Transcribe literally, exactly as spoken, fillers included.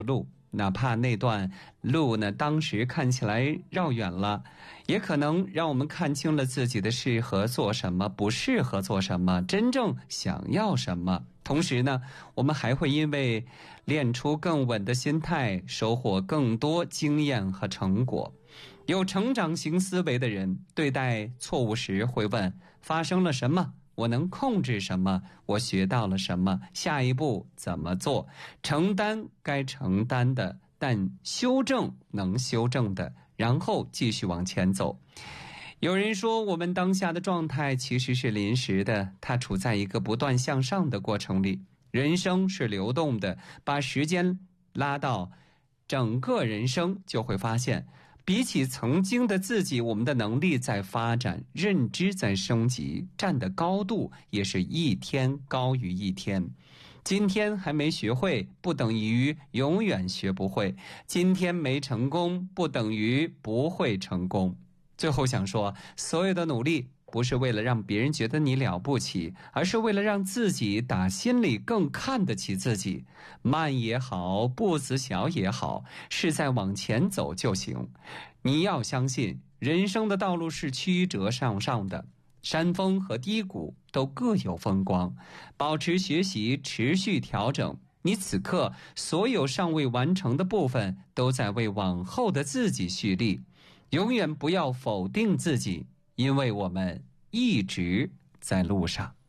路，哪怕那段路呢，当时看起来绕远了，也可能让我们看清了自己的适合做什么，不适合做什么，真正想要什么。同时呢，我们还会因为练出更稳的心态，收获更多经验和成果。有成长型思维的人，对待错误时会问：发生了什么？我能控制什么？我学到了什么？下一步怎么做？承担该承担的，但修正能修正的，然后继续往前走。有人说，我们当下的状态其实是临时的，它处在一个不断向上的过程里。人生是流动的，把时间拉到整个人生，就会发现比起曾经的自己，我们的能力在发展，认知在升级，站的高度也是一天高于一天。今天还没学会，不等于永远学不会；今天没成功，不等于不会成功。最后想说，所有的努力不是为了让别人觉得你了不起，而是为了让自己打心里更看得起自己。慢也好，步子小也好，是在往前走就行。你要相信，人生的道路是曲折向上的，山峰和低谷都各有风光。保持学习，持续调整，你此刻所有尚未完成的部分，都在为往后的自己蓄力。永远不要否定自己，因为我们一直在路上。